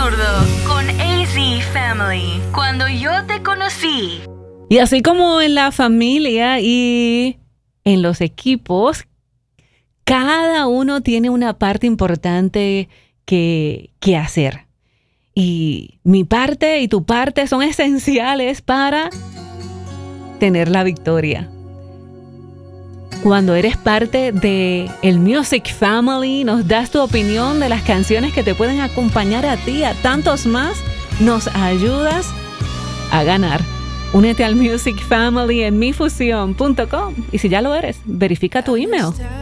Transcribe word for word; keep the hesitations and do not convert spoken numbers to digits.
Absurdo con A Z Family. Cuando yo te conocí. Y así como en la familia y en los equipos, cada uno tiene una parte importante que, que hacer. Y mi parte y tu parte son esenciales para tener la victoria. Cuando eres parte de el Music Family, nos das tu opinión de las canciones que te pueden acompañar a ti, a tantos más, nos ayudas a ganar. Únete al Music Family en mi fusión punto com y si ya lo eres, verifica tu email.